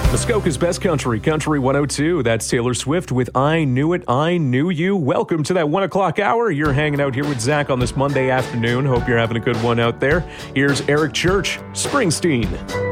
Muskoka's best country, Country 102. That's Taylor Swift with I Knew It, I Knew You. Welcome to that 1 o'clock hour. You're hanging out here with Zach on this Monday afternoon. Hope you're having a good one out there. Here's Eric Church, Springsteen.